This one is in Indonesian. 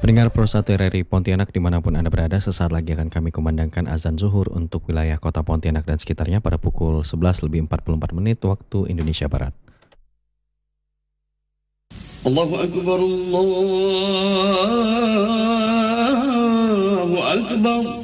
Pendengar Pro 1 RRI Pontianak dimanapun Anda berada, sesaat lagi akan kami kumandangkan azan zuhur untuk wilayah kota Pontianak dan sekitarnya pada pukul 11 lebih 44 menit waktu Indonesia Barat. Allahu Akbar, Allahu Akbar.